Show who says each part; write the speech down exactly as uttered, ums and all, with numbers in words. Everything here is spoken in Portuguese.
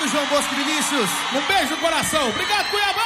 Speaker 1: João Bosco Vinícius.
Speaker 2: Um beijo no coração. Obrigado, Cuiabá!